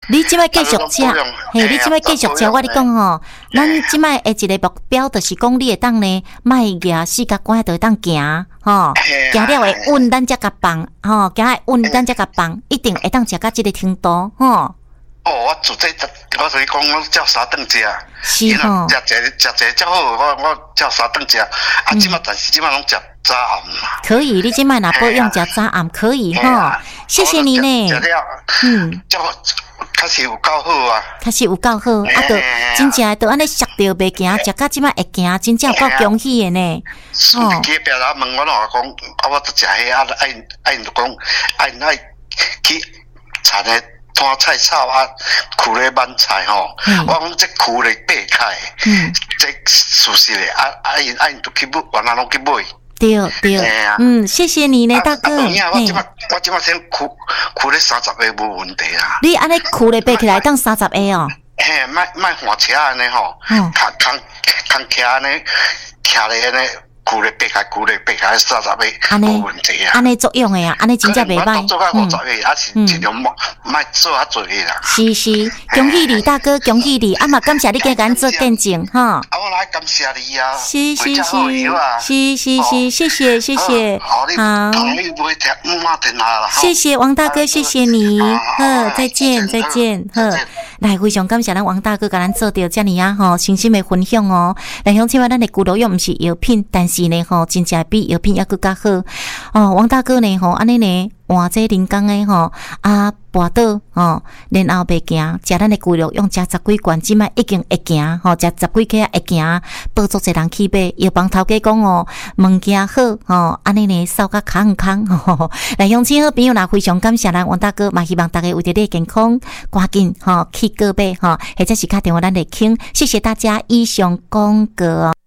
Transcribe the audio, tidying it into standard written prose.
你即摆继续食，嘿，你即摆继续食，我跟你讲吼，咱即摆的一个目标就是讲，你会当呢，卖牙四角关就会当行，吼，行了会稳，咱才甲放，吼，行会稳，咱才甲放，一定会当食到即个程度，吼。 我做这，我所以讲，我照三顿食， 是吼， 食一较好，我照三顿食，即摆但是即摆拢食早暗嘛。 可以，你即摆若不用食早暗，可以吼。谢谢你呢。 食了，确实有够好啊！ 确实有够好，啊，都真正都安尼摔着袂行，食到即摆会行，真正有够恭喜的呢。 哦，去别人问我咯，讲我就食迄爱就讲爱去产的摊菜草啊，苦咧慢菜吼，我讲这苦咧掰开，这属实的爱就去买，原来拢去买。 对，谢谢你呢，大哥。 我即摆先苦咧30个无问题啦。 你安尼苦咧背起来当30个哦？ 嘿，卖换车安尼吼，扛徛安尼，徛咧安尼。苦咧背开30个无问题啊！ 安尼作用的啊，安尼真正袂歹。 做到50个，也是尽量莫做较侪个啦。 是，恭喜你大哥，恭喜你！啊嘛，感谢你给咱做见证哈。 啊，我来感谢你啊！ 是，谢谢。好，谢谢王大哥，谢谢你。好，再见。好，来非常感谢咱王大哥，甲咱做到遮尔啊吼，诚心的分享哦。来，乡亲们，咱的骨头药毋是药品，但是呢吼，真正比药品还更加好哦。王大哥呢吼，安尼呢换这人工的吼啊，跋倒吼，然后袂行，食咱的骨肉用食10几罐，即摆已经会行吼，食10几克会行，报足侪人去买。药房头家讲哦，物件好吼，安尼呢扫甲康吼。来，乡亲好朋友啦，非常感谢咱王大哥，嘛希望大家为着你的健康，赶紧吼去购买吼，或者是打电话咱来倾。谢谢大家，以上广告。